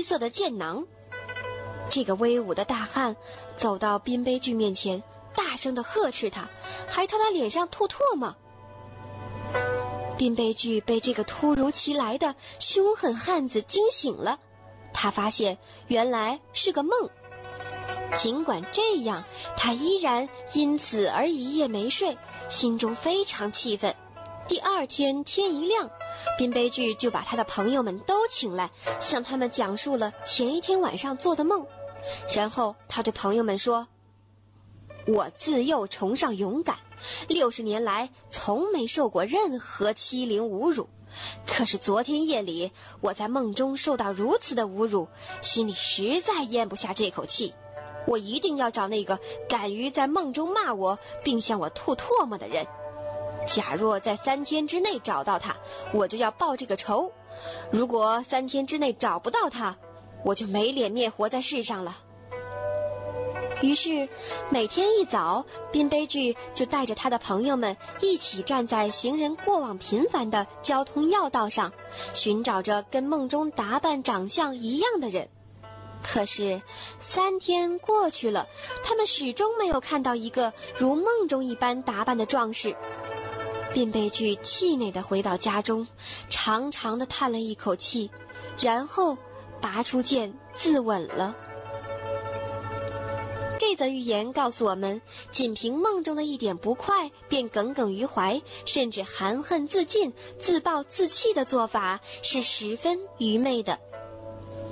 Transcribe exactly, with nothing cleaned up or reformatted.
色的剑囊。这个威武的大汉走到宾卑剧面前，大声地呵斥他，还朝他脸上吐唾沫。宾卑剧被这个突如其来的凶狠汉子惊醒了，他发现原来是个梦。尽管这样，他依然因此而一夜没睡，心中非常气愤。第二天天一亮，宾卑剧就把他的朋友们都请来，向他们讲述了前一天晚上做的梦。然后他对朋友们说：我自幼崇尚勇敢，六十年来从没受过任何欺凌侮辱，可是昨天夜里我在梦中受到如此的侮辱，心里实在咽不下这口气。我一定要找那个敢于在梦中骂我并向我吐唾沫的人，假若在三天之内找到他，我就要报这个仇；如果三天之内找不到他，我就没脸面活在世上了。于是每天一早，宾卑剧就带着他的朋友们一起站在行人过往频繁的交通要道上，寻找着跟梦中打扮长相一样的人。可是三天过去了，他们始终没有看到一个如梦中一般打扮的壮士。宾卑剧气馁地回到家中，长长地叹了一口气，然后拔出剑自刎了。这则寓言告诉我们，仅凭梦中的一点不快便耿耿于怀，甚至含恨自尽、自暴自弃的做法是十分愚昧的。